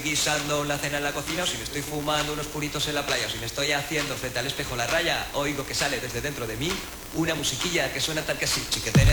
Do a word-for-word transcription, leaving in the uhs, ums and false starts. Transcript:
guisando la cena en la cocina, o si me estoy fumando unos puritos en la playa, o si me estoy haciendo frente al espejo la raya, oigo que sale desde dentro de mí una musiquilla que suena tal que así, chiquetene.